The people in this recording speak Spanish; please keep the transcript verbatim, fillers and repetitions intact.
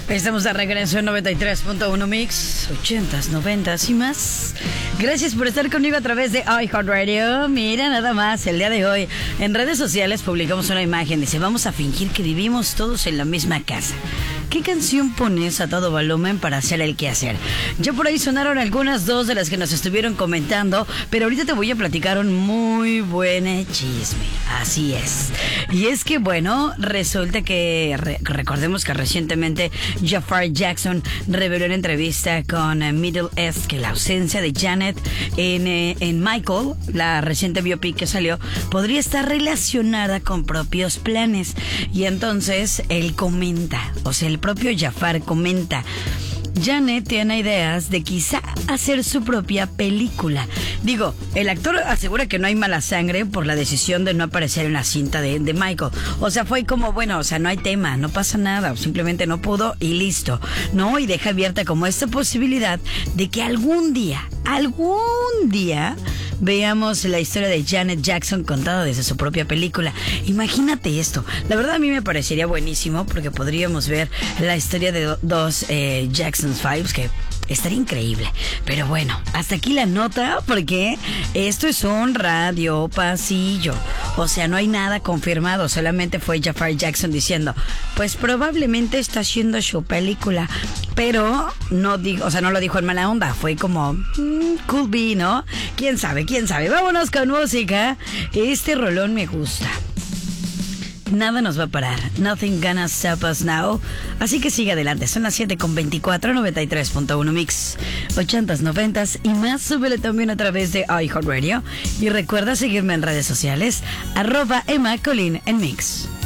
Estamos de regreso en noventa y tres punto uno Mix, ochentas, noventas y más. Gracias por estar conmigo a través de iHeartRadio. Mira, nada más, el día de hoy en redes sociales publicamos una imagen. Dice, vamos a fingir que vivimos todos en la misma casa. ¿Qué canción pones a todo volumen para hacer el quehacer? Ya por ahí sonaron algunas dos de las que nos estuvieron comentando, pero ahorita te voy a platicar un muy buen chisme. Así es. Y es que, bueno, resulta que re- recordemos que recientemente Jafar Jackson reveló en entrevista con eh, Middle East que la ausencia de Janet en, eh, en Michael, la reciente biopic que salió, podría estar relacionada con propios planes. Y entonces él comenta, o sea, el propio Jafar comenta, Janet tiene ideas de quizá hacer su propia película. Digo, el actor asegura que no hay mala sangre por la decisión de no aparecer en la cinta de, de Michael. O sea, fue como, bueno, o sea, no hay tema, no pasa nada, simplemente no pudo y listo, ¿no? Y deja abierta como esta posibilidad de que algún día, algún día veamos la historia de Janet Jackson contada desde su propia película. Imagínate esto. La verdad a mí me parecería buenísimo porque podríamos ver la historia de do- dos eh, Jackson Fives que estaría increíble. Pero bueno, hasta aquí la nota porque esto es un radio pasillo. O sea, no hay nada confirmado. Solamente fue Jafar Jackson diciendo, pues probablemente está haciendo su película. Pero no dijo, o sea, no lo dijo en mala onda. Fue como, mm, could be, ¿no? ¿Quién sabe? ¿Quién sabe? Vámonos con música. Este rolón me gusta. Nada nos va a parar. Nothing gonna stop us now. Así que sigue adelante. Son las siete con veinticuatro, noventa y tres punto uno Mix. ochentas, noventas y más. Súbele también a través de iHeartRadio. Y recuerda seguirme en redes sociales. Arroba Emma Colín en Mix.